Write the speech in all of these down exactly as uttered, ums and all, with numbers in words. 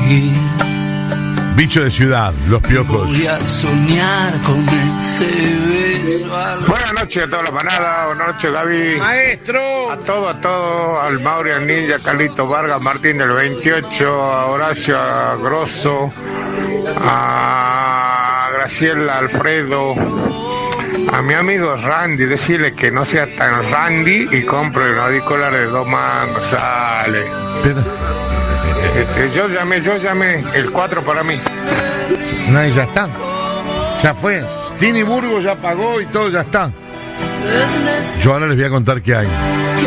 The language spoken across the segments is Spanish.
seguir. Bicho de ciudad, Los Piojos. Voy a soñar con ese beso. Buenas noches a toda la manada, buenas noches Gaby. Maestro. A todo, a todo, al Mauri, al Ninja, Carlito Vargas, Martín del veintiocho, a Horacio, a Grosso, a Graciela, Alfredo, a mi amigo Randy, decirle que no sea tan Randy y compre un auricular de dos mangos, sale. Pero... Este, yo llamé, yo llamé, el cuatro para mí. No, ya está. Ya fue. Tini Burgo ya pagó y todo ya está. Yo ahora les voy a contar qué hay.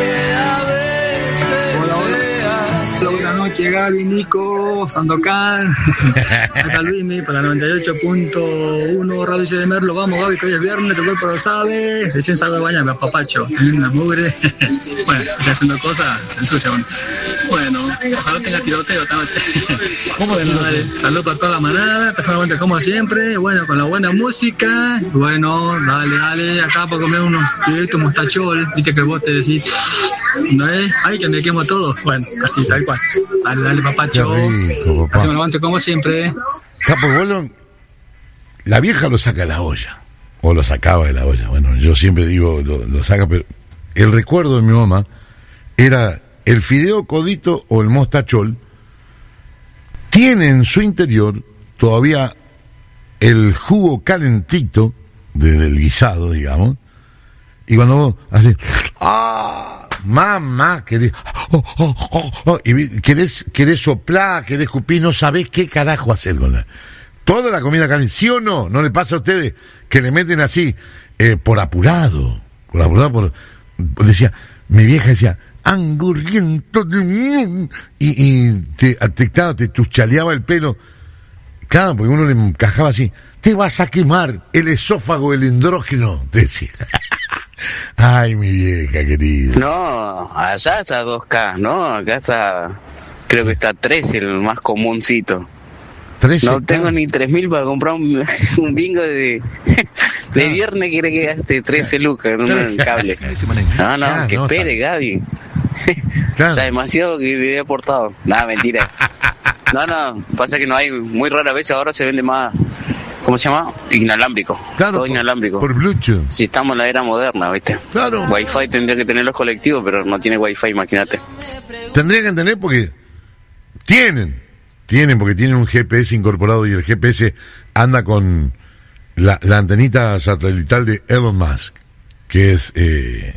Hola, hola. Buenas noches, Gaby, Nico, Sandokan. Acá Luismi para noventa y ocho punto uno Radio C de Merlo. Vamos, Gaby, que hoy es viernes, tu cuerpo lo sabe. Recién salgo de bañar, me apapacho, teniendo una mugre. Bueno, estoy haciendo cosas, se ensucia. Bueno, bueno ojalá tenga tiroteo esta noche. ¿Cómo de nada? Saludos para toda la manada, personalmente como siempre. Bueno, con la buena música. Bueno, dale, dale, acá para comer unos pibitos mostachol. Viste que vos te decís, ¿no es? Ay, que me quemo todo. Bueno, así, tal cual. Dale, dale, papacho. Rico, papá. Así me levanto como siempre. Capo, bolo, la vieja lo saca de la olla. O lo sacaba de la olla. Bueno, yo siempre digo, lo, lo saca, pero el recuerdo de mi mamá era el fideo codito o el mostachol. Tiene en su interior todavía el jugo calentito de, del guisado, digamos. Y cuando vos haces, ¡ah! Mamá, querés, oh, oh, oh, oh, y querés, querés soplar, querés escupir, no sabés qué carajo hacer con la... Toda la comida caliente, ¿sí o no? ¿No le pasa a ustedes que le meten así, eh, por apurado? Por apurado, por... Decía, mi vieja decía, angurriento, y, y te, te, claro, te chuchaleaba el pelo. Claro, porque uno le encajaba así, te vas a quemar el esófago, el andrógeno, te decía. Ay, mi vieja querida. No, allá está dos K, ¿no? Acá está, creo que está tres, el más comuncito. trece No tengo ni tres mil para comprar un, un bingo de, de viernes, quiere que gaste trece lucas en un cable. No, no, ah, que no, espere, está... Gaby. Claro. O sea, demasiado que me había aportado. Nada, mentira. No, no, pasa que no hay, muy rara vez ahora se vende más... ¿Cómo se llama? Inalámbrico. Claro, todo por, inalámbrico. Por Bluetooth. Si estamos en la era moderna, ¿viste? Claro. Wi-Fi tendría que tener los colectivos, pero no tiene Wi-Fi, imagínate. Tendría que tener porque tienen, tienen porque tienen un G P S incorporado y el G P S anda con la, la antenita satelital de Elon Musk, que es eh,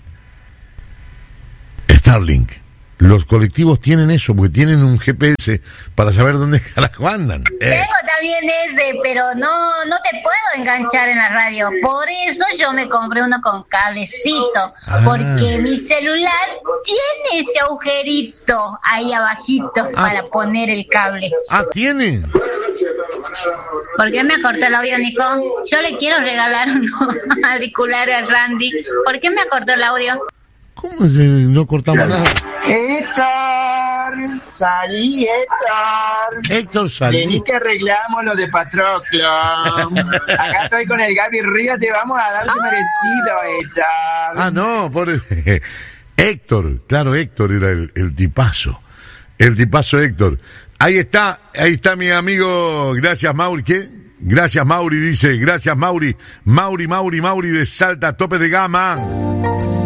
Starlink. Los colectivos tienen eso, porque tienen un G P S para saber dónde carajo andan. Eh. Tengo también ese, pero no, no te puedo enganchar en la radio. Por eso yo me compré uno con cablecito, ah. porque mi celular tiene ese agujerito ahí abajito ah. para poner el cable. Ah, ¿tiene? ¿Por qué me cortó el audio, Nico? Yo le quiero regalar unos auriculares a Randy. ¿Por qué me cortó el audio? ¿Cómo se no cortamos nada? Héctor, salí, Héctor. Héctor, salí. Vení que arreglamos lo de Patroclo. Acá estoy con el Gaby Ríos, te vamos a dar tu ah. merecido, Héctor. Ah, no, por Héctor, claro, Héctor era el, el tipazo. El tipazo Héctor. Ahí está, ahí está mi amigo, gracias Mauri, ¿qué? Gracias Mauri, dice, gracias Mauri. Mauri, Mauri, Mauri de Salta, tope de gama.